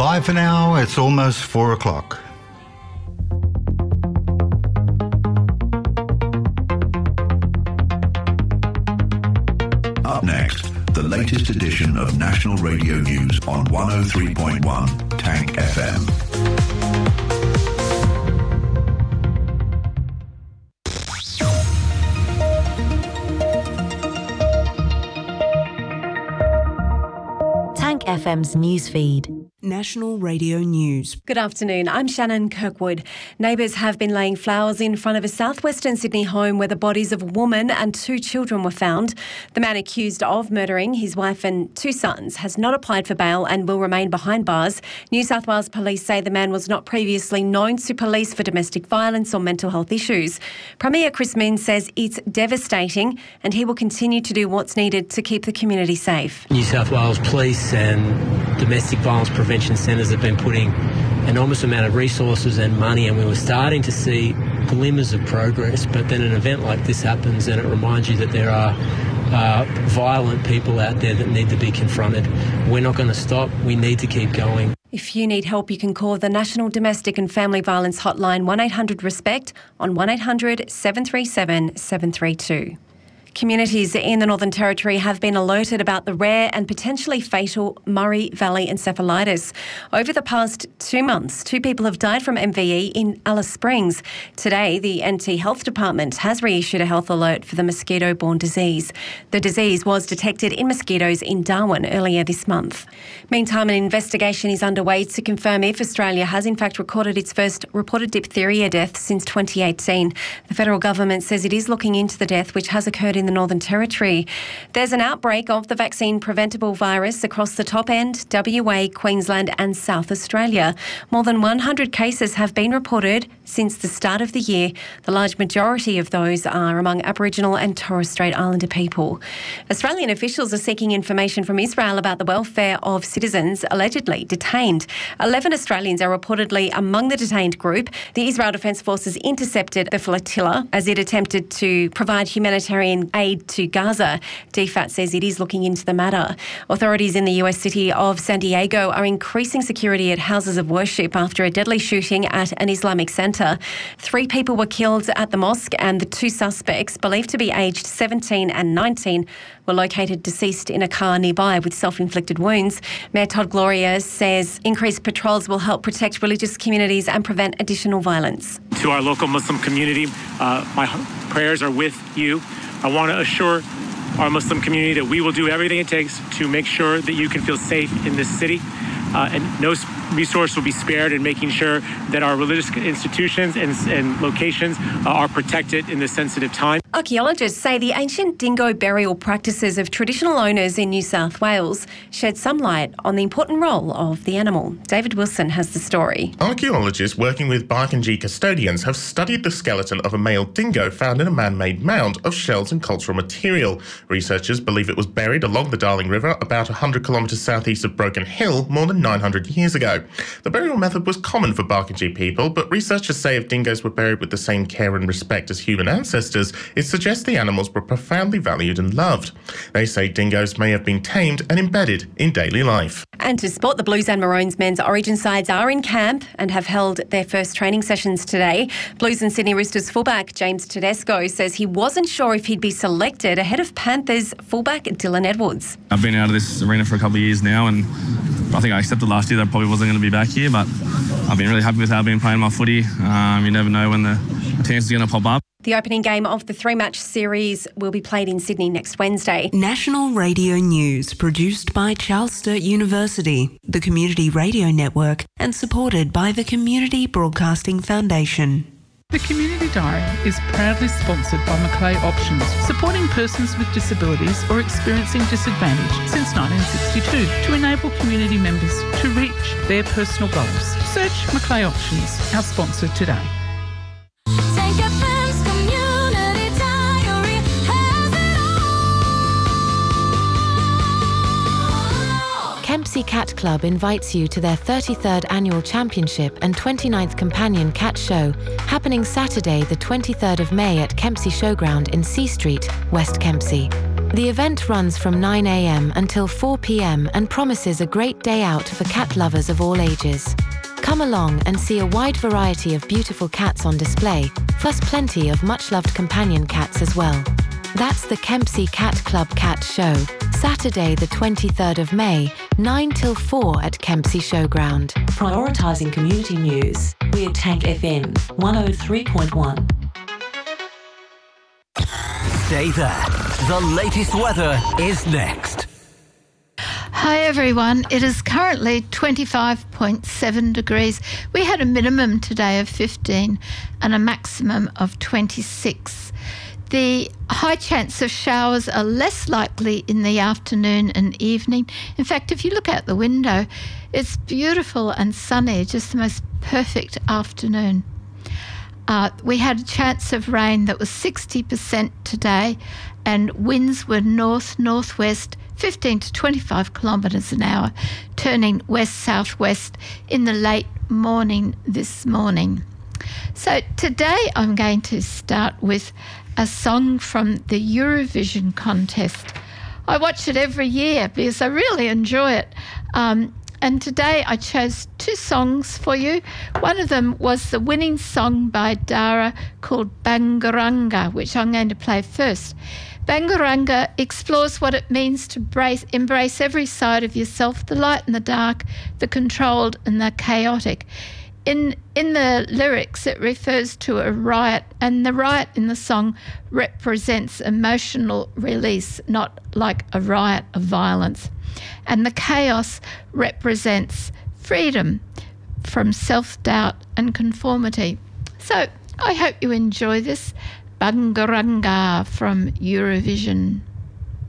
Bye for now. It's almost 4 o'clock. Up next, the latest edition of National Radio News on 103.1 Tank FM. Tank FM's newsfeed. National Radio News. Good afternoon, I'm Shannon Kirkwood. Neighbours have been laying flowers in front of a southwestern Sydney home where the bodies of a woman and 2 children were found. The man accused of murdering his wife and 2 sons has not applied for bail and will remain behind bars. New South Wales police say the man was not previously known to police for domestic violence or mental health issues. Premier Chris Minns says it's devastating and he will continue to do what's needed to keep the community safe. New South Wales Police and domestic violence prevention centres have been putting an enormous amount of resources and money, and we were starting to see glimmers of progress, but then an event like this happens and it reminds you that there are violent people out there that need to be confronted. We're not going to stop. We need to keep going. If you need help, you can call the National Domestic and Family Violence Hotline 1800-RESPECT on 1-800-737-732. Communities in the Northern Territory have been alerted about the rare and potentially fatal Murray Valley encephalitis. Over the past 2 months, 2 people have died from MVE in Alice Springs. Today, the NT Health Department has reissued a health alert for the mosquito-borne disease. The disease was detected in mosquitoes in Darwin earlier this month. Meantime, an investigation is underway to confirm if Australia has in fact recorded its first reported diphtheria death since 2018. The federal government says it is looking into the death, which has occurred in the Northern Territory. There's an outbreak of the vaccine-preventable virus across the top end, WA, Queensland and South Australia. More than 100 cases have been reported since the start of the year. The large majority of those are among Aboriginal and Torres Strait Islander people. Australian officials are seeking information from Israel about the welfare of citizens allegedly detained. 11 Australians are reportedly among the detained group. The Israel Defence Forces intercepted the flotilla as it attempted to provide humanitarian aid to Gaza. DFAT says it is looking into the matter. Authorities in the US city of San Diego are increasing security at houses of worship after a deadly shooting at an Islamic centre. 3 people were killed at the mosque and the 2 suspects, believed to be aged 17 and 19, were located deceased in a car nearby with self-inflicted wounds. Mayor Todd Gloria says increased patrols will help protect religious communities and prevent additional violence. To our local Muslim community, my prayers are with you. I want to assure our Muslim community that we will do everything it takes to make sure that you can feel safe in this city. And no resource will be spared in making sure that our religious institutions and locations are protected in this sensitive time. Archaeologists say the ancient dingo burial practices of traditional owners in New South Wales shed some light on the important role of the animal. David Wilson has the story. Archaeologists working with Barkindji custodians have studied the skeleton of a male dingo found in a man-made mound of shells and cultural material. Researchers believe it was buried along the Darling River about 100 kilometres southeast of Broken Hill more than 900 years ago. The burial method was common for Barkindji people, but researchers say if dingoes were buried with the same care and respect as human ancestors, it suggests the animals were profoundly valued and loved. They say dingoes may have been tamed and embedded in daily life. And to sport, the Blues and Maroons men's Origin sides are in camp and have held their first training sessions today. Blues and Sydney Roosters fullback James Tedesco says he wasn't sure if he'd be selected ahead of Panthers fullback Dylan Edwards. I've been out of this arena for a couple of years now, and I think I accepted last year that I probably wasn't going to be back here, but I've been really happy with how I've been playing my footy. You never know when the chance is going to pop up. The opening game of the 3-match series will be played in Sydney next Wednesday. National Radio News, produced by Charles Sturt University, the Community Radio Network, and supported by the Community Broadcasting Foundation. The Community Diary is proudly sponsored by Macleay Options, supporting persons with disabilities or experiencing disadvantage since 1962 to enable community members to reach their personal goals. Search Macleay Options, our sponsor today. Kempsey Cat Club invites you to their 33rd Annual Championship and 29th Companion Cat Show, happening Saturday the 23rd of May at Kempsey Showground in C Street, West Kempsey. The event runs from 9 a.m. until 4 p.m. and promises a great day out for cat lovers of all ages. Come along and see a wide variety of beautiful cats on display, plus plenty of much-loved companion cats as well. That's the Kempsey Cat Club Cat Show, Saturday the 23rd of May, 9 till 4 at Kempsey Showground. Prioritising community news. We're Tank FM 103.1. Stay there. The latest weather is next. Hi everyone, it is currently 25.7 degrees. We had a minimum today of 15 and a maximum of 26. The high chance of showers are less likely in the afternoon and evening. In fact, if you look out the window, it's beautiful and sunny, just the most perfect afternoon. We had a chance of rain that was 60% today, and winds were north-northwest, 15 to 25 kilometres an hour, turning west-southwest in the late morning this morning. So today I'm going to start with a song from the Eurovision contest. I watch it every year because I really enjoy it. And today I chose two songs for you. One of them was the winning song by Dara called Bangaranga, which I'm going to play first. Bangaranga explores what it means to embrace every side of yourself, the light and the dark, the controlled and the chaotic. In the lyrics, it refers to a riot, and the riot in the song represents emotional release, not like a riot of violence. And the chaos represents freedom from self-doubt and conformity. So I hope you enjoy this Bangaranga from Eurovision.